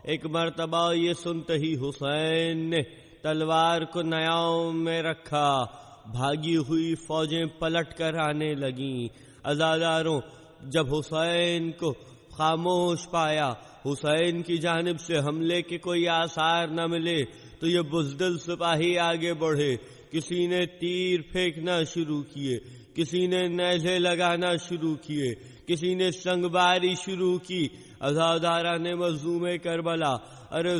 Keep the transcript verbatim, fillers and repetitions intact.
एक मर्तबा ये सुनते ही हुसैन ने तलवार को न्यायों में रखा। भागी हुई फौजें पलट कर आने लगीं। अज़ादारों जब हुसैन को खामोश पाया, हुसैन की जानिब से हमले के कोई आसार न मिले, तो ये बुज़दिल सिपाही आगे बढ़े। किसी ने तीर फेंकना शुरू किए, किसी ने नेज़े लगाना शुरू किए, किसी ने संगबारी शुरू की। अज़ादारा ने मज़लूम करबला, अरे